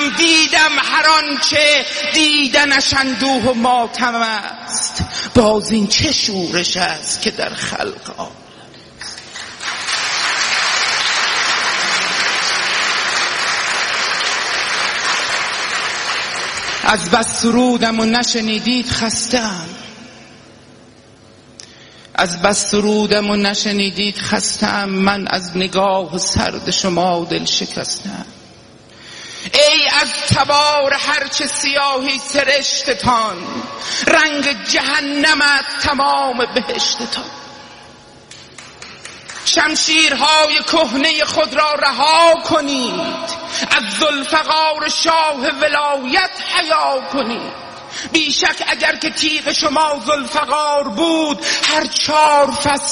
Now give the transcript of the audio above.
دیدم هر آنچه دیدنش اندوه و ماتم است. باز این چه شورش است که در خلق عالم. از بس سرودم و نشنیدید خسته‌ام، از بس سرودم و نشنیدید خسته‌ام. من از نگاه سرد شما دل شکسته‌ام. ای از تبار هرچه سیاهی سرشتتان، رنگ جهنم از تمام بهشتتان. شمشیرهای کهنه خود را رها کنید، از ذوالفقار شاه ولایت حیا کنید. بیشک اگر که تیغ شما ذوالفقار بود، هر 4 فصل